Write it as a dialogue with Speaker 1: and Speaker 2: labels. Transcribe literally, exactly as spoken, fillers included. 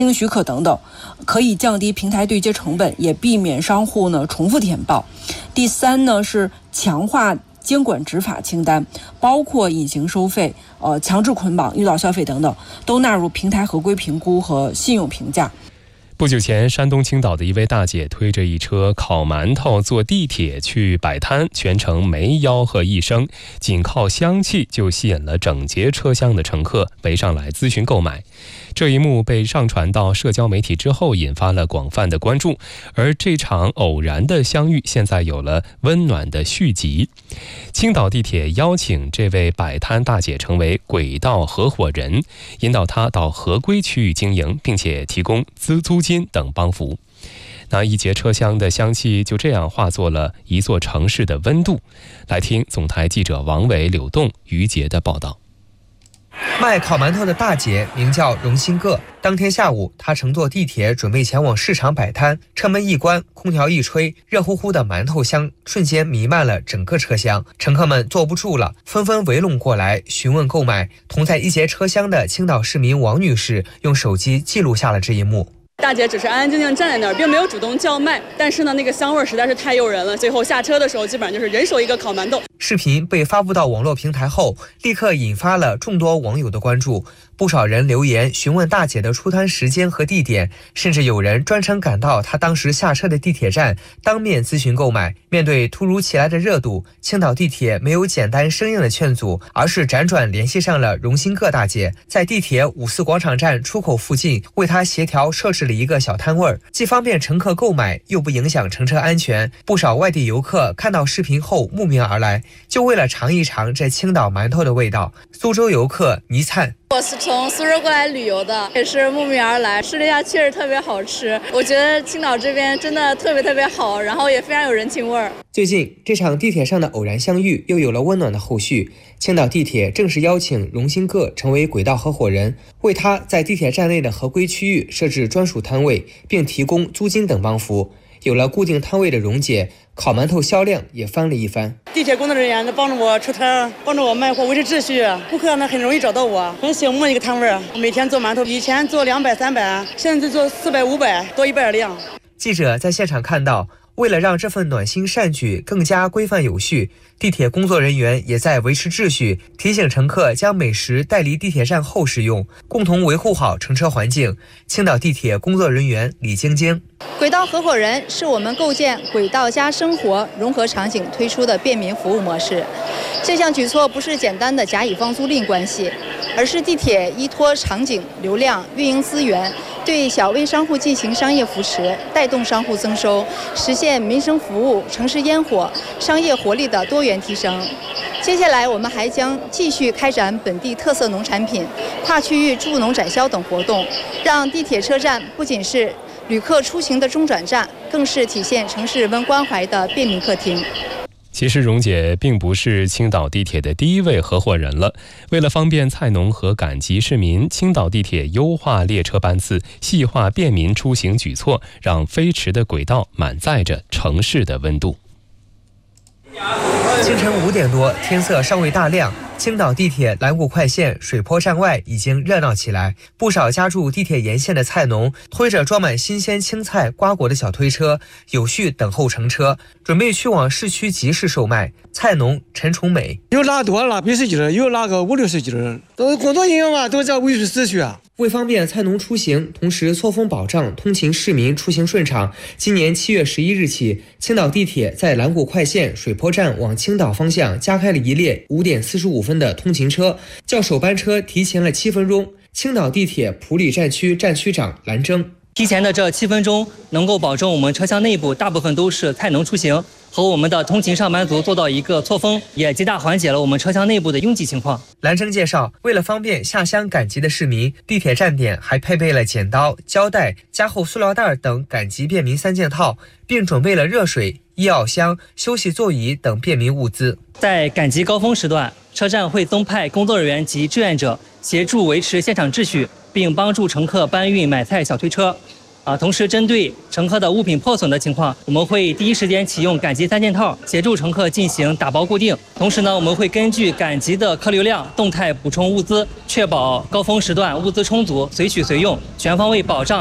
Speaker 1: 经许可等等，可以降低平台对接成本，也避免商户呢重复填报。第三呢是强化监管执法清单，包括隐形收费、呃强制捆绑、诱导消费等等，都纳入平台合规评估和信用评价。
Speaker 2: 不久前，山东青岛的一位大姐推着一车烤馒头坐地铁去摆摊，全程没吆喝一声，仅靠香气就吸引了整节车厢的乘客围上来咨询购买。这一幕被上传到社交媒体之后，引发了广泛的关注。而这场偶然的相遇，现在有了温暖的续集。青岛地铁邀请这位摆摊大姐成为轨道合伙人，引导她到合规区域经营，并且提供资租金等帮扶。那一节车厢的香气就这样化作了一座城市的温度。来听总台记者王伟、柳栋、于杰的报道。
Speaker 3: 卖烤馒头的大姐名叫荣新个。当天下午，她乘坐地铁准备前往市场摆摊，车门一关，空调一吹，热乎乎的馒头香瞬间弥漫了整个车厢。乘客们坐不住了，纷纷围拢过来询问购买。同在一节车厢的青岛市民王女士用手机记录下了这一幕。
Speaker 4: 大姐只是安安静静站在那儿，并没有主动叫卖，但是呢，那个香味实在是太诱人了。最后下车的时候，基本上就是人手一个烤馒头。
Speaker 3: 视频被发布到网络平台后，立刻引发了众多网友的关注。不少人留言询问大姐的出摊时间和地点，甚至有人专程赶到她当时下车的地铁站，当面咨询购买。面对突如其来的热度，青岛地铁没有简单生硬的劝阻，而是辗转联系上了荣新个大姐，在地铁五四广场站出口附近为她协调设置了一个小摊位，既方便乘客购买，又不影响乘车安全。不少外地游客看到视频后慕名而来，就为了尝一尝这青岛馒头的味道。苏州游客倪灿，
Speaker 5: 我是从苏州过来旅游的，也是慕名而来，试了一下，确实特别好吃。我觉得青岛这边真的特别特别好，然后也非常有人情味儿。
Speaker 3: 最近这场地铁上的偶然相遇又有了温暖的后续，青岛地铁正式邀请荣新个成为轨道合伙人，为他在地铁站内的合规区域设置专属摊位，并提供租金等帮扶。有了固定摊位的荣姐，烤馒头销量也翻了一番。
Speaker 6: 地铁工作人员帮助我出摊，帮助我卖货，维持秩序，顾客呢很容易找到我，很醒目一个摊位。每天做馒头，以前做两百、三百，现在做四百、五百，多一倍的量。
Speaker 3: 记者在现场看到，为了让这份暖心善举更加规范有序，地铁工作人员也在维持秩序，提醒乘客将美食带离地铁站后食用，共同维护好乘车环境。青岛地铁工作人员李晶晶，
Speaker 7: 轨道合伙人是我们构建轨道加生活融合场景推出的便民服务模式。这项举措不是简单的甲乙方租赁关系，而是地铁依托场景、流量、运营资源，对小微商户进行商业扶持，带动商户增收，实现民生服务、城市烟火、商业活力的多元提升。接下来，我们还将继续开展本地特色农产品、跨区域助农展销等活动，让地铁车站不仅是旅客出行的中转站，更是体现城市人文关怀的便民客厅。
Speaker 2: 其实荣姐并不是青岛地铁的第一位合伙人了。为了方便菜农和赶集市民，青岛地铁优化列车班次，细化便民出行举措，让飞驰的轨道满载着城市的温度。
Speaker 3: 清晨五点多，天色尚未大亮，青岛地铁蓝谷快线水坡站外已经热闹起来。不少家住地铁沿线的菜农推着装满新鲜青菜、瓜果的小推车，有序等候乘车，准备去往市区集市售卖。菜农陈崇美，
Speaker 8: 有拉多拉百十斤，有拉个五六十斤，都工作人员嘛，都在维持秩序啊。
Speaker 3: 为方便菜农出行，同时错峰保障通勤市民出行顺畅，今年七月十一日起，青岛地铁在蓝谷快线水坡站往青岛方向加开了一列五点四十五分的通勤车，较首班车提前了七分钟。青岛地铁普里站区站区长蓝征，
Speaker 9: 提前的这七分钟能够保证我们车厢内部大部分都是菜农出行，和我们的通勤上班族做到一个错峰，也极大缓解了我们车厢内部的拥挤情况。
Speaker 3: 蓝征介绍，为了方便下乡赶集的市民，地铁站点还配备了剪刀、胶带、加厚塑料袋等赶集便民三件套，并准备了热水、医药箱、休息座椅等便民物资。
Speaker 9: 在赶集高峰时段，车站会增派工作人员及志愿者协助维持现场秩序，并帮助乘客搬运买菜小推车。 啊，同时针对乘客的物品破损的情况，我们会第一时间启用赶集三件套，协助乘客进行打包固定。同时呢，我们会根据赶集的客流量动态补充物资，确保高峰时段物资充足，随取随用，全方位保障